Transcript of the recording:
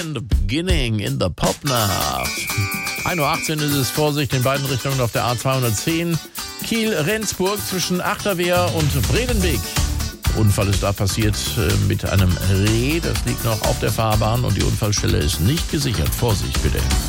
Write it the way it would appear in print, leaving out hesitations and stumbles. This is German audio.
and the beginning in the Popnacht. 1.18 Uhr ist es, Vorsicht in beiden Richtungen auf der A210. Kiel-Rendsburg zwischen Achterwehr und Bredenweg. Unfall ist da passiert mit einem Reh, das liegt noch auf der Fahrbahn und die Unfallstelle ist nicht gesichert. Vorsicht bitte.